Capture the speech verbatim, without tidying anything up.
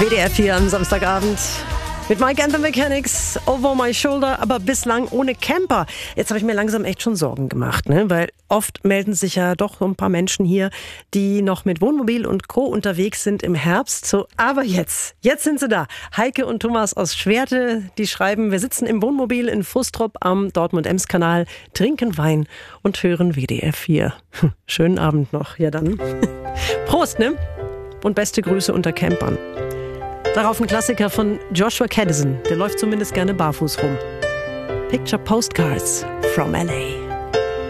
W D R vier am Samstagabend mit Mike and the Mechanics, Over My Shoulder, aber bislang ohne Camper. Jetzt habe ich mir langsam echt schon Sorgen gemacht, ne? Weil oft melden sich ja doch so ein paar Menschen hier, die noch mit Wohnmobil und Co. unterwegs sind im Herbst. So, aber jetzt, jetzt sind sie da. Heike und Thomas aus Schwerte, die schreiben, wir sitzen im Wohnmobil in Fustrop am Dortmund-Ems-Kanal, trinken Wein und hören W D R vier. Schönen Abend noch. Ja dann. Prost, ne? Und beste Grüße unter Campern. Darauf ein Klassiker von Joshua Kadison. Der läuft zumindest gerne barfuß rum. Picture Postcards from L A.